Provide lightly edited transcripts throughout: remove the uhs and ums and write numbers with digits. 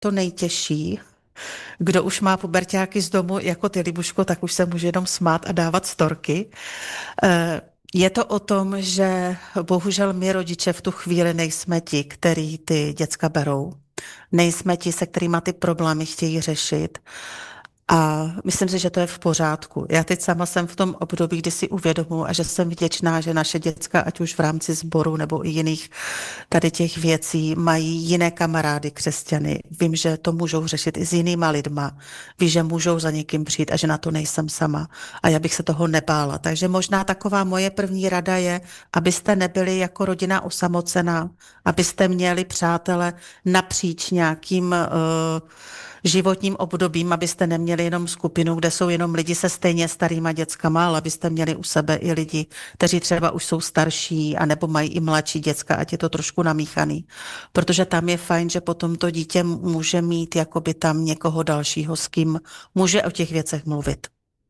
to nejtěžší. Kdo už má puberťáky z domu, jako ty, Libuško, tak už se může jenom smát a dávat storky. Je to o tom, že bohužel my rodiče v tu chvíli nejsme ti, který ty děcka berou. Nejsme ti, se kterýma ty problémy chtějí řešit. A myslím si, že to je v pořádku. Já teď sama jsem v tom období, kdy si uvědomuji a že jsem vděčná, že naše děcka, ať už v rámci sboru nebo i jiných tady těch věcí, mají jiné kamarády křesťany. Vím, že to můžou řešit i s jinýma lidma. Vím, že můžou za někým přijít a že na to nejsem sama. A já bych se toho nebála. Takže možná taková moje první rada je, abyste nebyli jako rodina osamocená, abyste měli přátele napříč nějakým životním obdobím, abyste neměli jenom skupinu, kde jsou jenom lidi se stejně starýma dětskama, ale abyste měli u sebe i lidi, kteří třeba už jsou starší, anebo mají i mladší děcka, ať je to trošku namíchaný. Protože tam je fajn, že potom to dítě může mít jakoby tam někoho dalšího, s kým může o těch věcech mluvit.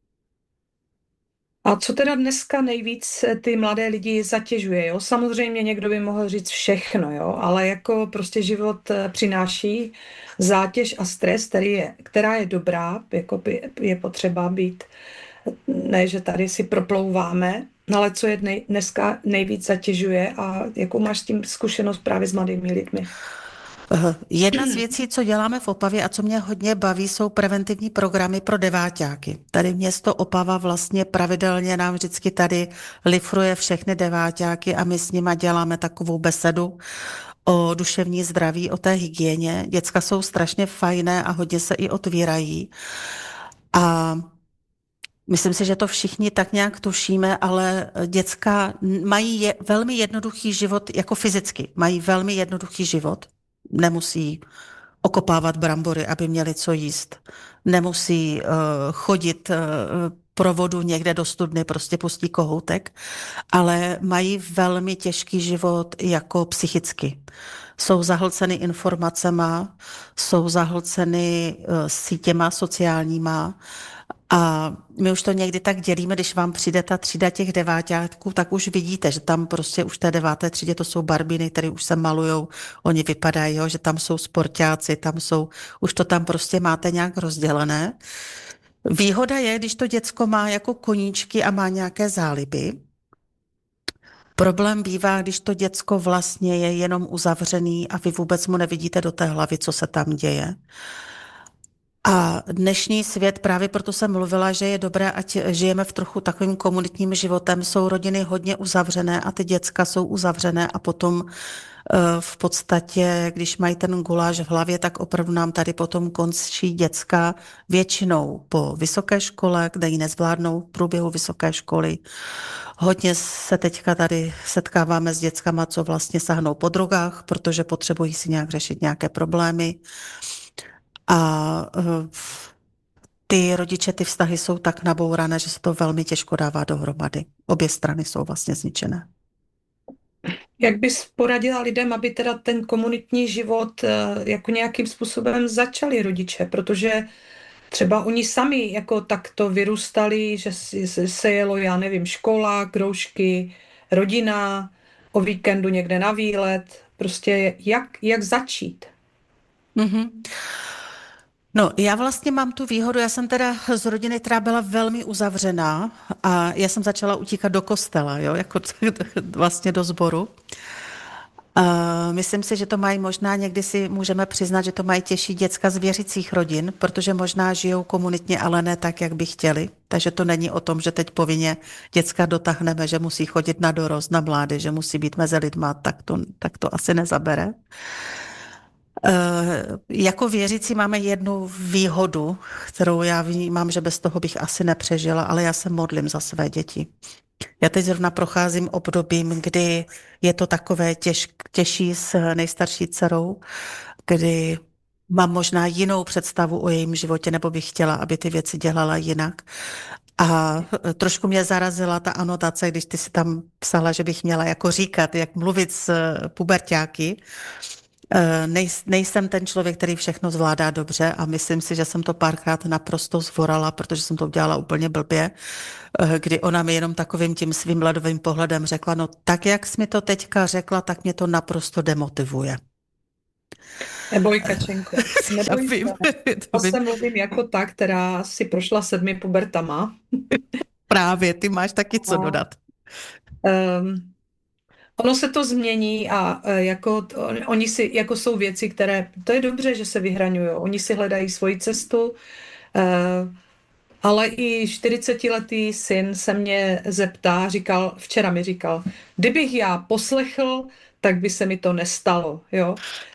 A co teda dneska nejvíc ty mladé lidi zatěžuje, jo? Samozřejmě někdo by mohl říct všechno, jo? Ale jako prostě život přináší zátěž a stres, která je dobrá, jako je potřeba být, ne, že tady si proplouváme, ale co je dneska nejvíc zatěžuje a jakou máš s tím zkušenost právě s mladými lidmi? Jedna z věcí, co děláme v Opavě a co mě hodně baví, jsou preventivní programy pro deváťáky. Tady město Opava vlastně pravidelně nám vždycky tady lifruje všechny deváťáky a my s nima děláme takovou besedu o duševní zdraví, o té hygieně. Děcka jsou strašně fajné a hodně se i otvírají. A myslím si, že to všichni tak nějak tušíme, ale děcka mají velmi jednoduchý život, jako fyzicky. Mají velmi jednoduchý život. Nemusí okopávat brambory, aby měli co jíst. Nemusí chodit pro vodu někde do studny, prostě pustí kohoutek, ale mají velmi těžký život jako psychicky. Jsou zahlceny informacema, jsou zahlceny sítěma sociálníma a my už to někdy tak dělíme, když vám přijde ta třída těch deváťáků, tak už vidíte, že tam prostě už v té 9. třídě to jsou barbiny, které už se malujou, oni vypadají, jo, že tam jsou sportáci, tam jsou, už to tam prostě máte nějak rozdělené. Výhoda je, když to děcko má jako koníčky a má nějaké záliby. Problém bývá, když to děcko vlastně je jenom uzavřený a vy vůbec mu nevidíte do té hlavy, co se tam děje. A dnešní svět, právě proto jsem mluvila, že je dobré, ať žijeme v trochu takovým komunitním životem, jsou rodiny hodně uzavřené a ty děcka jsou uzavřené a potom v podstatě, když mají ten guláš v hlavě, tak opravdu nám tady potom končí děcka většinou po vysoké škole, kde ji nezvládnou v průběhu vysoké školy. Hodně se teďka tady setkáváme s dětskama, co vlastně sahnou po drogách, protože potřebují si nějak řešit nějaké problémy. A ty rodiče, ty vztahy jsou tak nabourané, že se to velmi těžko dává dohromady. Obě strany jsou vlastně zničené. Jak bys poradila lidem, aby teda ten komunitní život jako nějakým způsobem začali rodiče, protože třeba oni sami jako takto vyrůstali, že se jelo, já nevím, škola, kroužky, rodina, o víkendu někde na výlet, prostě jak začít? Mm-hmm. No, já vlastně mám tu výhodu, já jsem teda z rodiny, která byla velmi uzavřená a já jsem začala utíkat do kostela, jo, jako vlastně do sboru. Myslím si, že to mají možná, někdy si můžeme přiznat, že to mají těžší děcka z věřících rodin, protože možná žijou komunitně, ale ne tak, jak by chtěli. Takže to není o tom, že teď povinně děcka dotáhneme, že musí chodit na dorost, na mládež, že musí být mezi lidma, tak to asi nezabere. Jako věřící máme jednu výhodu, kterou já vnímám, že bez toho bych asi nepřežila, ale já se modlím za své děti. Já teď zrovna procházím obdobím, kdy je to takové těžší s nejstarší dcerou, kdy mám možná jinou představu o jejím životě, nebo bych chtěla, aby ty věci dělala jinak. A trošku mě zarazila ta anotace, když ty si tam psala, že bych měla jako říkat, jak mluvit s puberťáky. Nejsem ten člověk, který všechno zvládá dobře a myslím si, že jsem to párkrát naprosto zvorala, protože jsem to udělala úplně blbě, kdy ona mi jenom takovým tím svým ledovým pohledem řekla, no tak, jak jsi mi to teďka řekla, tak mě to naprosto demotivuje. Neboj, Kačenko, Já neboj vím, se. to To vím. se mluvím jako ta, která si prošla 7 pubertama. Právě, ty máš taky co A, dodat. ono se to změní a jako oni si, jako jsou věci, které, to je dobře, že se vyhraňují. Oni si hledají svoji cestu, ale i 40letý syn se mě zeptá, včera mi říkal, kdybych já poslechl, tak by se mi to nestalo, jo.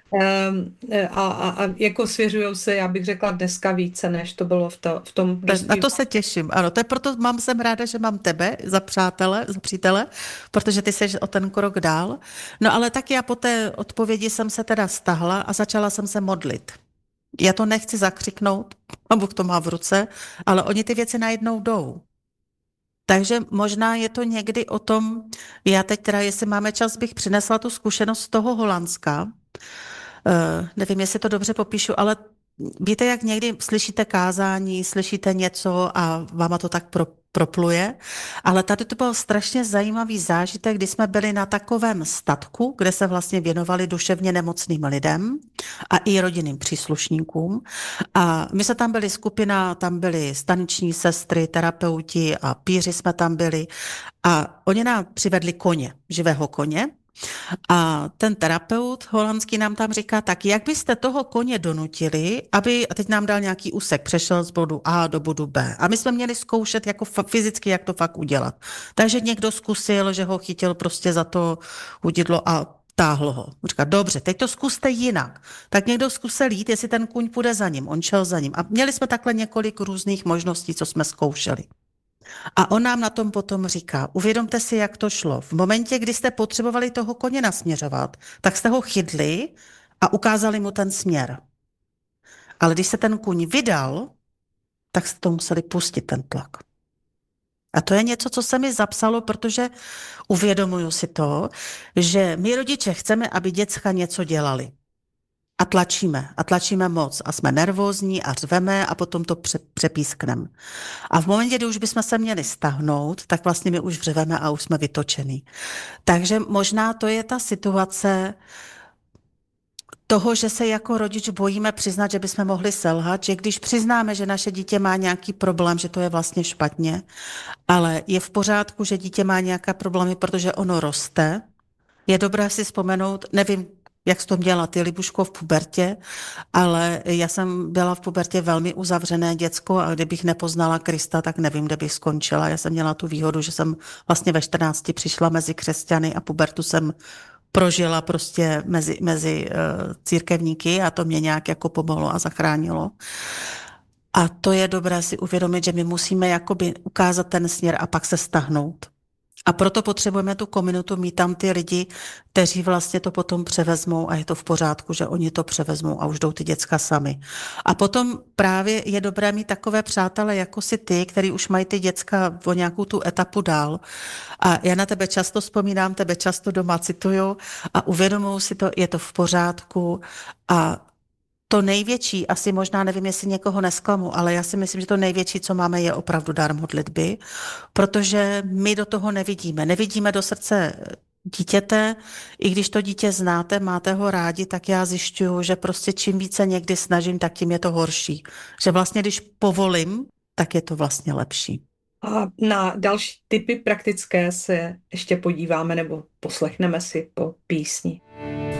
A jako svěřujou se, já bych řekla dneska více, než to bylo v tom, když Na to se těším, ano, to je proto jsem ráda, že mám tebe za přítele, protože ty jsi o ten krok dál. No ale tak já po té odpovědi jsem se teda stahla a začala jsem se modlit. Já to nechci zakřiknout, a Bůh to má v ruce, ale oni ty věci najednou jdou. Takže možná je to někdy o tom, já teď teda, jestli máme čas, bych přinesla tu zkušenost z toho Holandska. Nevím, jestli to dobře popíšu, ale víte, jak někdy slyšíte kázání, slyšíte něco a váma to tak propluje, ale tady to byl strašně zajímavý zážitek, kdy jsme byli na takovém statku, kde se vlastně věnovali duševně nemocným lidem a i rodinným příslušníkům. A my jsme tam byli skupina, tam byly staniční sestry, terapeuti a píři jsme tam byli a oni nám přivedli koně, živého koně. A ten terapeut holandský nám tam říká, tak jak byste toho koně donutili, aby, a teď nám dal nějaký úsek, přešel z bodu A do bodu B. A my jsme měli zkoušet jako fyzicky, jak to fakt udělat. Takže někdo zkusil, že ho chytil prostě za to hudidlo a táhl ho. Říká, dobře, teď to zkuste jinak. Tak někdo zkusil jít, jestli ten kůň půjde za ním. On šel za ním. A měli jsme takhle několik různých možností, co jsme zkoušeli. A on nám na tom potom říká, uvědomte si, jak to šlo. V momentě, kdy jste potřebovali toho koně nasměřovat, tak jste ho chytli a ukázali mu ten směr. Ale když se ten kůň vydal, tak jste to museli pustit, ten tlak. A to je něco, co se mi zapsalo, protože uvědomuju si to, že my rodiče chceme, aby děcka něco dělali. A tlačíme moc a jsme nervózní a řveme a potom to přepískneme. A v momentě, kdy už bychom se měli stahnout, tak vlastně my už řveme a už jsme vytočený. Takže možná to je ta situace toho, že se jako rodič bojíme přiznat, že bychom mohli selhat, že když přiznáme, že naše dítě má nějaký problém, že to je vlastně špatně, ale je v pořádku, že dítě má nějaké problémy, protože ono roste. Je dobré si vzpomenout, nevím, jak jsi to měla ty, Libuško, v pubertě, ale já jsem byla v pubertě velmi uzavřené děcko a kdybych nepoznala Krista, tak nevím, kde bych skončila. Já jsem měla tu výhodu, že jsem vlastně ve 14 přišla mezi křesťany a pubertu jsem prožila prostě mezi církevníky a to mě nějak jako pomohlo a zachránilo. A to je dobré si uvědomit, že my musíme jakoby ukázat ten směr a pak se stahnout. A proto potřebujeme tu komunitu, mít tam ty lidi, kteří vlastně to potom převezmou a je to v pořádku, že oni to převezmou a už jdou ty děcka sami. A potom právě je dobré mít takové přátelé jako si ty, který už mají ty děcka o nějakou tu etapu dál. A já na tebe často vzpomínám, tebe často doma cituju a uvědomuji si to, je to v pořádku a to největší, asi možná nevím, jestli někoho nesklamu, ale já si myslím, že to největší, co máme, je opravdu dar modlitby, protože my do toho nevidíme. Nevidíme do srdce dítěte, i když to dítě znáte, máte ho rádi, tak já zjišťuju, že prostě čím více někdy snažím, tak tím je to horší. Že vlastně, když povolím, tak je to vlastně lepší. A na další typy praktické se ještě podíváme nebo poslechneme si po písni.